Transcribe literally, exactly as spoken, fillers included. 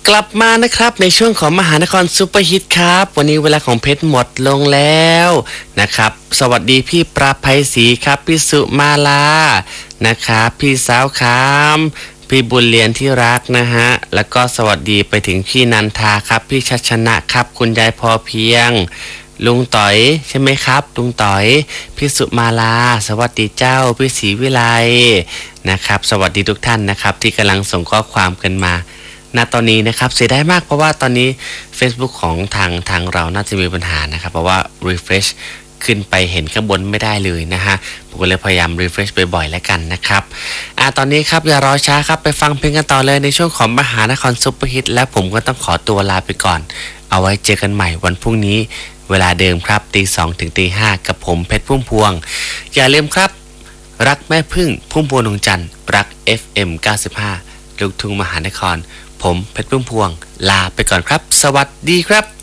กลับมานะครับในช่วงของมหานครซุปเปอร์ฮิตครับวันนี้เวลาของเพชรหมดลงแล้วนะครับสวัสดีพี่ปราภัยศรีครับพี่สุมาลานะครับพี่สาวคามพี่บุญเรียนที่รักนะฮะแล้วก็สวัสดีไปถึงพี่นันทาครับพี่ชัชนะครับคุณยายพอเพียงลุงต่อยใช่ไหมครับลุงต่อยพี่สุมาลาสวัสดีเจ้าพี่ศรีวิไลนะครับสวัสดีทุกท่านนะครับที่กำลังส่งข้อความกันมาณตอนนี้นะครับเสียดายมากเพราะว่าตอนนี้ Facebook ของทางทางเราน่าจะมีปัญหานะครับเพราะว่า refresh ขึ้นไปเห็นข้างบนไม่ได้เลยนะฮะผมก็เลยพยายาม refresh บ่อยๆแล้วกันนะครับอ่าตอนนี้ครับอย่ารอช้าครับไปฟังเพลงกันต่อเลยในช่วงของมหานครซุปเปอร์ฮิตและผมก็ต้องขอตัวลาไปก่อนเอาไว้เจอกันใหม่วันพรุ่งนี้เวลาเดิมครับตีสองถึงตีห้ากับผมเพชรพุ่มพวงอย่าลืมครับรักแม่พึ่งพุ่มพวงดวงจันทร์รัก เอฟ เอ็ม เก้าสิบห้า ลูกทุ่งมหานครผมเพชรพุ่มพวงลาไปก่อนครับสวัสดีครับ